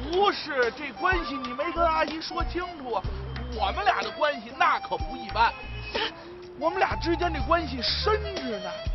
不是，这关系你没跟阿姨说清楚啊。我们俩的关系那可不一般，我们俩之间这关系深着呢。